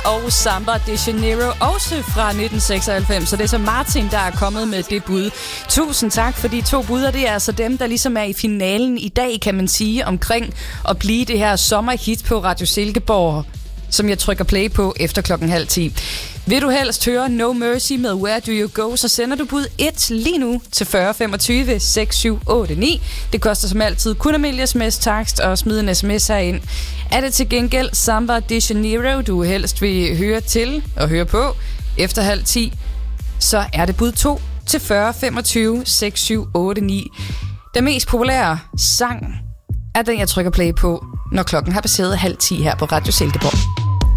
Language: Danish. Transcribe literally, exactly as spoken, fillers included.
og Samba de Janeiro, også fra nitten seksoghalvfems. Så det er så Martin, der er kommet med det bud. Tusind tak for de to bud, og det er altså dem, der ligesom er i finalen i dag, kan man sige, omkring at blive det her sommerhit på Radio Silkeborg, som jeg trykker play på efter klokken halv ti. Vil du helst høre No Mercy med Where Do You Go, så sender du bud et lige nu til fyrre femogtyve seks syv otte ni. Det koster som altid kun almindelig sms-takst og smid en sms herind. Er det til gengæld Samba de Janeiro, du helst vil høre til og høre på efter halv ti, så er det bud to til fyrre femogtyve seks syv otte ni. Den mest populære sang er den, jeg trykker play på, når klokken har passeret halv ti her på Radio Silkeborg.